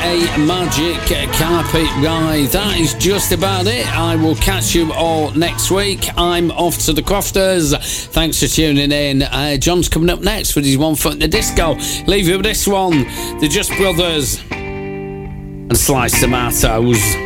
a magic carpet ride. That is just about it. I will catch you all next week. I'm off to the Crofters. Thanks for tuning in. John's coming up next with his One Foot in the Disco. Leave you with this one. The Just Brothers and Sliced Tomatoes.